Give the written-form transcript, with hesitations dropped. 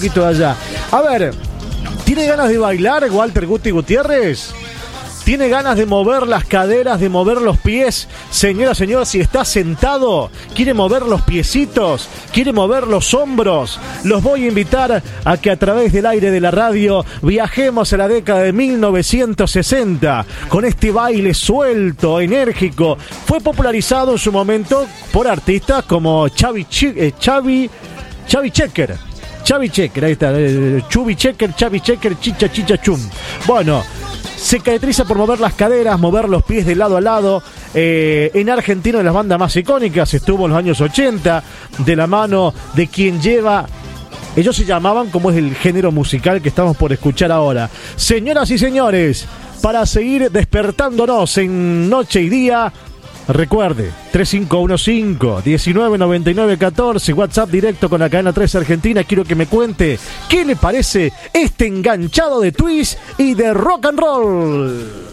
poquito de allá. A ver, ¿tiene ganas de bailar Walter Guti Gutiérrez? ¿Tiene ganas de mover las caderas, de mover los pies? Señora, señor, si está sentado, ¿quiere mover los piecitos? ¿Quiere mover los hombros? Los voy a invitar a que a través del aire de la radio viajemos a la década de 1960 con este baile suelto, enérgico. Fue popularizado en su momento por artistas como Chavi Checker, ahí está, Chubi Checker, Chavi Checker, Chicha Chicha Chum. Bueno, se caracteriza por mover las caderas, mover los pies de lado a lado. En Argentina, de las bandas más icónicas, estuvo en los años 80, de la mano de quien lleva... Ellos se llamaban como es el género musical que estamos por escuchar ahora. Señoras y señores, para seguir despertándonos en noche y día, recuerde, 3515-199914, WhatsApp directo con la cadena 3 Argentina. Quiero que me cuente qué le parece este enganchado de twist y de rock and roll.